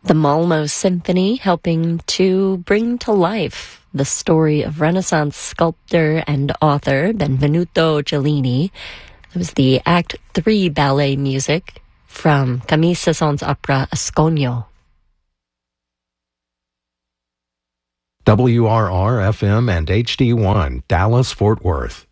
The Malmo Symphony helping to bring to life the story of Renaissance sculptor and author Benvenuto Cellini. It was the Act 3 ballet music from Camille Saint-Saëns's opera Asconio. WRR-FM and HD1, Dallas-Fort Worth.